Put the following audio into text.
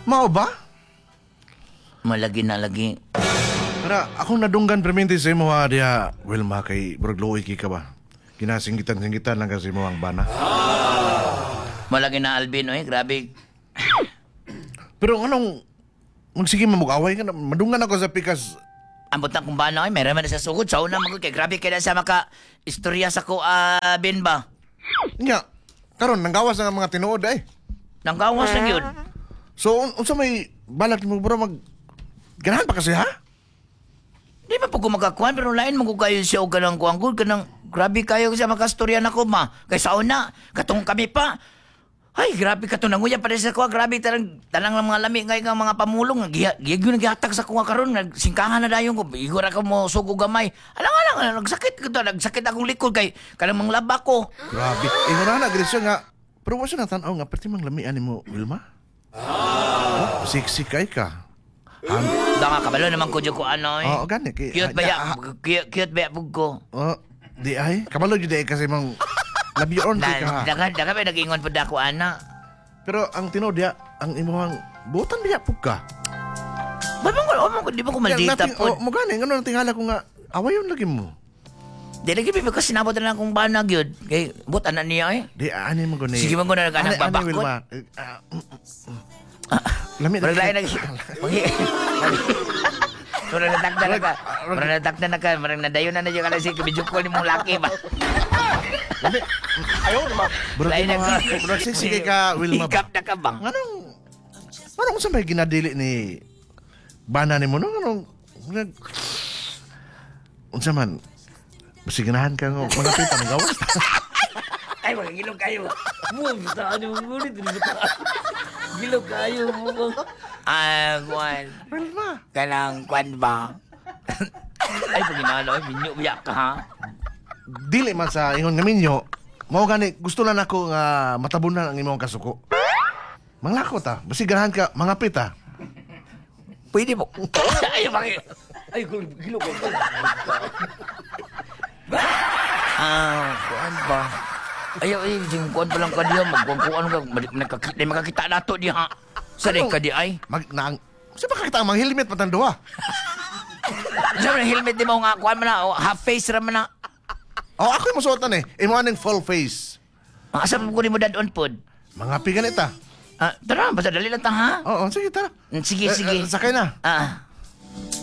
Mao ba? Malagi na lagi. Para akong nadunggan perminti sa imo ha diya, Wilma, kay Brogloy ka ba? Kinasinggitan-singgitan lang kasi mo ang bana. Malagi na Alvin, oy. Grabe. Pero anong, magsige mamug-away ka na, madungan ako sa pikas. Ambot na kung ba na, oy. Meron man na sa sugod. Sa una, magod kay grabe kaya sa maka-istorya sa ko, Ben ba? Nga, karon nanggawas na nga mga tinuod ay. Nanggawas na yun. So, unsa may balak mo bro ganahan pa kasi ha? Di ba po ko makakuhan, pero lain mo ko kayo siya o kanang kuanggol, kanang grabe kayo siya makastorya na ko, ma. Kay sa una, katong kami pa. Ay, grabe ka to, nanguya pa rin sa kuha, grabe talang lang mga lami ngayon nga mga pamulong, giyagyo naghihatag sa kuha karon, nagsingkahan na dayon ko, igor ako mo sugo gamay. Alang, nagsakit ko to, nagsakit akong likod kay kanang mga laba ko. Grabe. Ingora na, agresyon nga. Pero wala siya natanaw nga, pati mang lamian mo, Wilma? Siksi kay ka. Danga kabalo naman ko dyan ko ano eh. Oo, gani. Cute ba ya? Cute ba ya pug ko? Di ay. Kabalo yun kasi mang labiyon kay ka. Daga ba nag-ingon po dako ana? Pero ang tinod ya, ang imuhang butan biya pug ka. Ba mo di ba ko maldita po? Mo gani, ngano tingala ko nga awayon lagi mo. Di lagi pa kasi sinabot na akong banag yun. Kay but ana niya eh. Di ani mo gani. Sige man ko na nag-anak babakot. Lami na lain lagi. Murang natakda na ka. Murang nadayon na yung kasi kabidjukol ni mong laki ba? Lami. Ayaw naman. Burag sige ka, Wilma ba? Hikap na ka bang? Anong sa may ginadili ni bana ni mo? Anong unsa man? Basi ganahan ka ng mga pita ng gawas. Ay, magigilog kayo. Move sa ano mo ulit. Gilog kayo mo. Kwan. Wilma. Kanang kwan ba? Ay, pag inalo, minyo biyak ka ha? Dili man sa ingon nga minyo. Mao gani gusto lang ako nga matabunan ang imong kasuko. Manglako ta, basi ganahan ka mga pita. Pwede mo. Ay, bakit? Ay, gilog ko. Kuan ba? Ayaw, yung kuan pa lang ka diya. Magkuan ka. Makakita na to diya. Sanay ka di ay? Saan ba kakita ang mga helmet patanduha? Saan ang helmet di mo nga? Kuan mo na. Half face raman na. Ako yung masuotan eh. Imo aning full face. Asa mo ko ni mo dadon pod? Mga piganita. Tara, basta dali lang ta ha? Oo, sige tara. Sige. Sakay na.